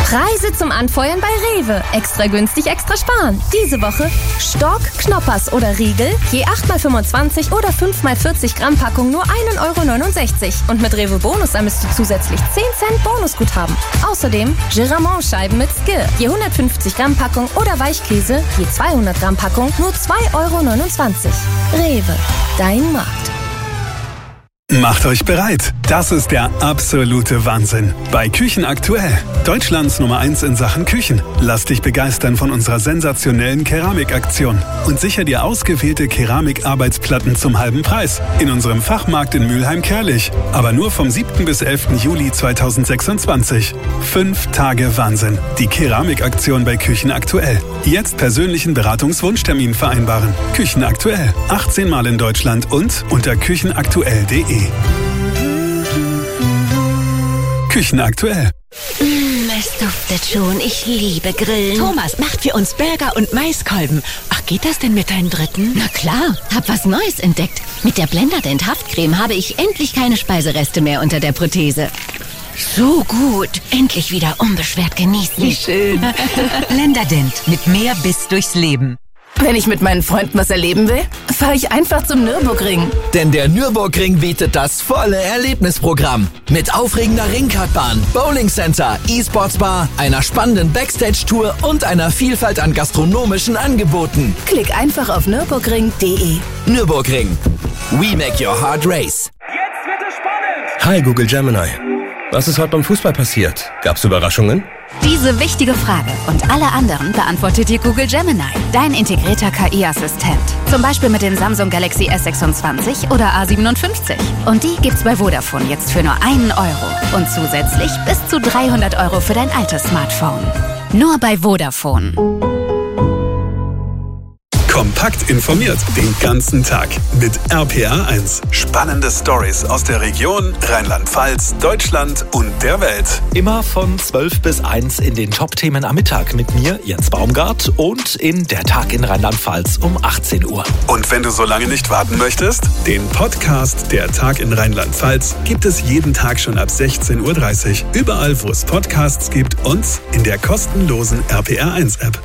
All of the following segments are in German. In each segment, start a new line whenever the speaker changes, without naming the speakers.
Preise zum Anfeuern bei Rewe. Extra günstig, extra sparen. Diese Woche Stork, Knoppers oder Riegel, je 8x25 oder 5x40 Gramm Packung nur 1,69 €. Und mit Rewe Bonus ermisst du zusätzlich 10 Cent Bonusguthaben. Außerdem Giramont-Scheiben mit Skir, je 150 Gramm Packung oder Weichkäse, je 200 Gramm Packung nur 2,29 €. Rewe, dein Markt.
Macht euch bereit. Das ist der absolute Wahnsinn. Bei Küchen aktuell. Deutschlands Nummer 1 in Sachen Küchen. Lass dich begeistern von unserer sensationellen Keramikaktion und sicher dir ausgewählte Keramikarbeitsplatten zum halben Preis. In unserem Fachmarkt in Mülheim-Kerlich. Aber nur vom 7. bis 11. Juli 2026. 5 Tage Wahnsinn. Die Keramikaktion bei Küchen aktuell. Jetzt persönlichen Beratungswunschtermin vereinbaren. Küchen aktuell. 18 Mal in Deutschland und unter küchenaktuell.de. Küchen aktuell.
Es duftet schon. Ich liebe Grillen.
Thomas macht für uns Burger und Maiskolben. Ach, geht das denn mit deinen Dritten?
Na klar, hab was Neues entdeckt. Mit der Blenderdent Haftcreme habe ich endlich keine Speisereste mehr unter der Prothese. So gut. Endlich wieder unbeschwert genießen.
Wie schön. Blenderdent. Mit mehr Biss durchs Leben.
Wenn ich mit meinen Freunden was erleben will, fahre ich einfach zum Nürburgring.
Denn der Nürburgring bietet das volle Erlebnisprogramm. Mit aufregender Ringkartbahn, Bowlingcenter, E-Sports-Bar, einer spannenden Backstage-Tour und einer Vielfalt an gastronomischen Angeboten.
Klick einfach auf nürburgring.de.
Nürburgring. We make your heart race.
Jetzt wird es spannend!
Hi Google Gemini. Was ist heute beim Fußball passiert? Gab's Überraschungen?
Diese wichtige Frage und alle anderen beantwortet dir Google Gemini, dein integrierter KI-Assistent. Zum Beispiel mit den Samsung Galaxy S26 oder A57. Und die gibt's bei Vodafone jetzt für nur 1 € und zusätzlich bis zu 300 € für dein altes Smartphone. Nur bei Vodafone.
Kompakt informiert den ganzen Tag mit RPA1. Spannende Stories aus der Region, Rheinland-Pfalz, Deutschland und der Welt.
Immer von 12 bis 1 in den Top-Themen am Mittag mit mir, Jens Baumgart, und in Der Tag in Rheinland-Pfalz um 18 Uhr.
Und wenn du so lange nicht warten möchtest, den Podcast Der Tag in Rheinland-Pfalz gibt es jeden Tag schon ab 16:30 Uhr. Überall, wo es Podcasts gibt und in der kostenlosen RPA1-App.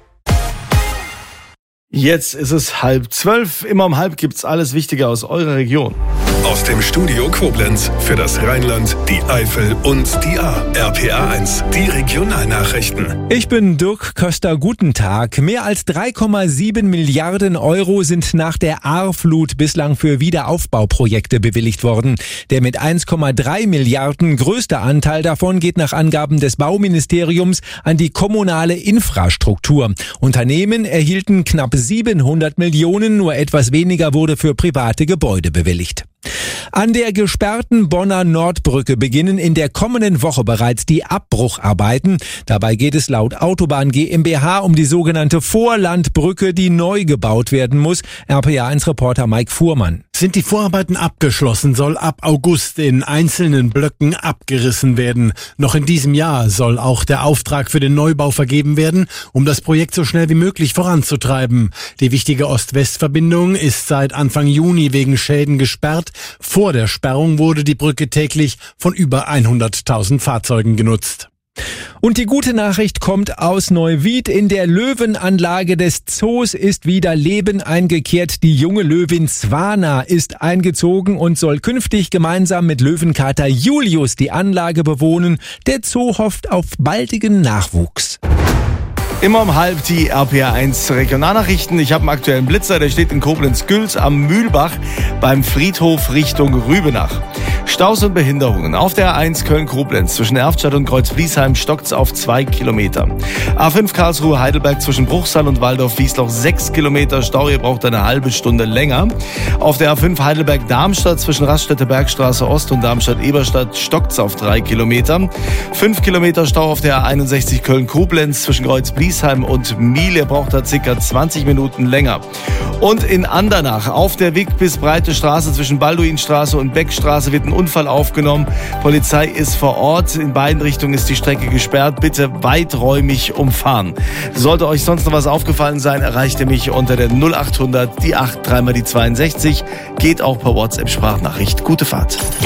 Jetzt ist es 11:30. Immer um halb gibt's alles Wichtige aus eurer Region.
Aus dem Studio Koblenz für das Rheinland, die Eifel und die Ahr. RPA1, die Regionalnachrichten.
Ich bin Dirk Köster, guten Tag. Mehr als 3,7 Milliarden € sind nach der Ahrflut bislang für Wiederaufbauprojekte bewilligt worden. Der mit 1,3 Milliarden größte Anteil davon geht nach Angaben des Bauministeriums an die kommunale Infrastruktur. Unternehmen erhielten knapp 700 Millionen, nur etwas weniger wurde für private Gebäude bewilligt. An der gesperrten Bonner Nordbrücke beginnen in der kommenden Woche bereits die Abbrucharbeiten. Dabei geht es laut Autobahn GmbH um die sogenannte Vorlandbrücke, die neu gebaut werden muss. RPA1-Reporter Mike Fuhrmann.
Sind die Vorarbeiten abgeschlossen, soll ab August in einzelnen Blöcken abgerissen werden. Noch in diesem Jahr soll auch der Auftrag für den Neubau vergeben werden, um das Projekt so schnell wie möglich voranzutreiben. Die wichtige Ost-West-Verbindung ist seit Anfang Juni wegen Schäden gesperrt. Vor der Sperrung wurde die Brücke täglich von über 100.000 Fahrzeugen genutzt.
Und die gute Nachricht kommt aus Neuwied. In der Löwenanlage des Zoos ist wieder Leben eingekehrt. Die junge Löwin Zwana ist eingezogen und soll künftig gemeinsam mit Löwenkater Julius die Anlage bewohnen. Der Zoo hofft auf baldigen Nachwuchs.
Immer um halb die RPA1 Regionalnachrichten. Ich habe einen aktuellen Blitzer, der steht in Koblenz-Güls am Mühlbach beim Friedhof Richtung Rübenach. Staus und Behinderungen. Auf der A1 Köln-Koblenz zwischen Erftstadt und Kreuzbliesheim stockt's auf 2 Kilometer. A5 Karlsruhe-Heidelberg zwischen Bruchsal und Waldorf-Wiesloch 6 Kilometer Stau. Ihr braucht eine halbe Stunde länger. Auf der A5 Heidelberg-Darmstadt zwischen Raststätte Bergstraße Ost und Darmstadt-Eberstadt stockt's auf 3 Kilometer. 5 Kilometer Stau auf der A61 Köln-Koblenz zwischen Kreuzbliesheim und Miel. Ihr braucht da ca. 20 Minuten länger. Und in Andernach auf der Wick bis Breite Straße zwischen Balduinstraße und Beckstraße wird ein Unfall aufgenommen. Polizei ist vor Ort. In beiden Richtungen ist die Strecke gesperrt. Bitte weiträumig umfahren. Sollte euch sonst noch was aufgefallen sein, erreicht ihr mich unter der 0800 die 8 3 mal die 62. Geht auch per WhatsApp-Sprachnachricht. Gute Fahrt.